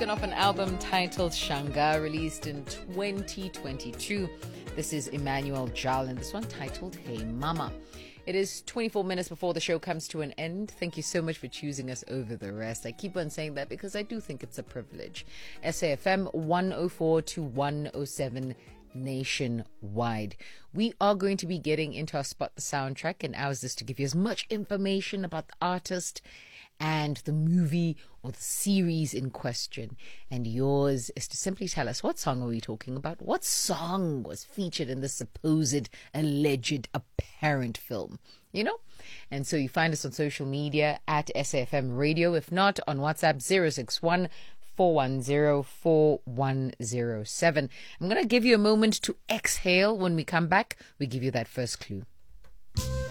kicking off an album titled Shanga, released in 2022. This is Emmanuel Jal, and this one titled Hey Mama. It is 24 minutes before the show comes to an end. Thank you so much for choosing us over the rest. I keep on saying that because I do think it's a privilege. SAFM 104 to 107 nationwide. We are going to be getting into our Spot the Soundtrack, and ours is to give you as much information about the artist and the movie or the series in question. And yours is to simply tell us, what song are we talking about? What song was featured in the supposed, alleged, apparent film? You know? And so you find us on social media at SAFM Radio. If not, on WhatsApp 061 410 4107. I'm going to give you a moment to exhale. When we come back, we give you that first clue.